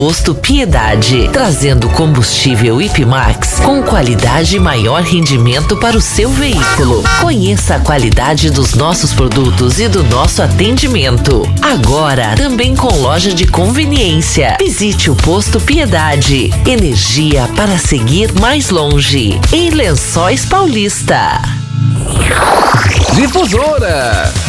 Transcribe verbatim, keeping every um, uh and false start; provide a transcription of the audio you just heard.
Posto Piedade, trazendo combustível Ipimax com qualidade e maior rendimento para o seu veículo. Conheça a qualidade dos nossos produtos e do nosso atendimento. Agora, também com loja de conveniência. Visite o Posto Piedade. Energia para seguir mais longe. Em Lençóis Paulista. Difusora.